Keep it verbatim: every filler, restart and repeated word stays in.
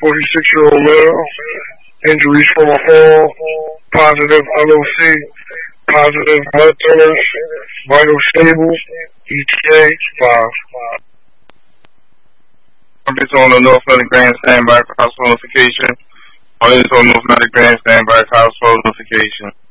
forty-six-year-old male. Injuries from a fall. Positive L O C. Positive blood thinners. Vital stable. E T A five. This on the North Atlantic Grandstand by cross notification. On this on North Atlantic Grandstand by cross notification.